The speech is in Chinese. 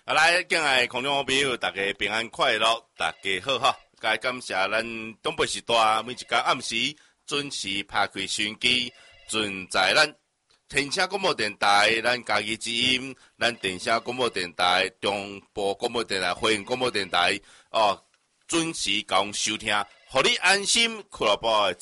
来，敬爱的空中朋友，大家平安快乐，大家好哈！该感谢咱东北时代每一天暗时准时拍开收音机，准在咱天声广播电台、咱家己之音、咱电声广播电台、中部广播电台、花莲广播电台哦，准时甲阮收听，互你安心，俱乐部的